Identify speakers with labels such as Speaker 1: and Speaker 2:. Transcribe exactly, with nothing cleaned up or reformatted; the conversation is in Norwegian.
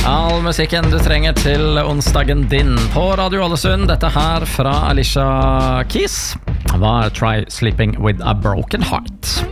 Speaker 1: All musikken du trenger til onsdagen din på Radio Ålesund. Dette her fra Alicia Keys var Try Sleeping With A Broken Heart.